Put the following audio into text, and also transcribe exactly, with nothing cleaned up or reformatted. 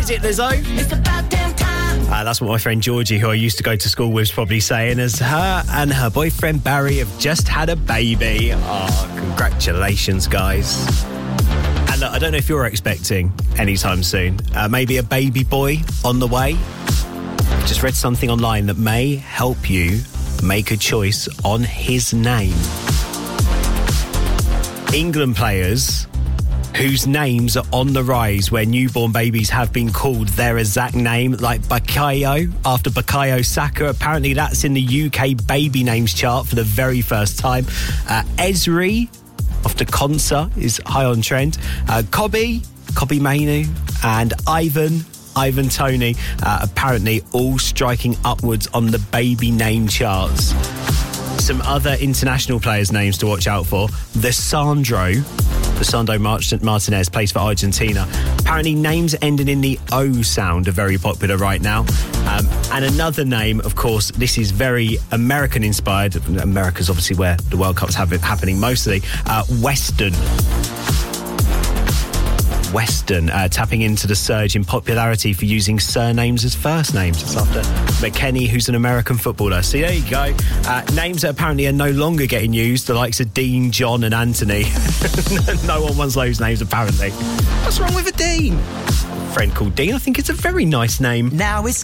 Is it Lizzo? It's about damn time. Uh, that's what my friend Georgie, who I used to go to school with, is probably saying, as her and her boyfriend Barry have just had a baby. Oh, congratulations, guys. And look, I don't know if you're expecting anytime soon. Uh, maybe a baby boy on the way. Just read something online that may help you make a choice on his name. England players whose names are on the rise where newborn babies have been called their exact name, like Bukayo after Bukayo Saka. Apparently that's in the U K baby names chart for the very first time. Uh, Esri after Konsa is high on trend. Uh, Kobe, Kobe Mainu, and Ivan, Ivan Toney, uh, apparently all striking upwards on the baby name charts. Some other international players' names to watch out for. The Sandro, the Sandro Martinez, plays for Argentina. Apparently names ending in the O sound are very popular right now. Um, and another name, of course, this is very American-inspired. America's obviously where the World Cup's have happening mostly. Uh, Weston. Weston, uh, tapping into the surge in popularity for using surnames as first names. It's after McKennie, who's an American footballer. See, there you go. Uh, names that apparently are no longer getting used, the likes of Dean, John and Anthony. No one wants those names, apparently. What's wrong with a Dean? A friend called Dean. I think it's a very nice name. Now it's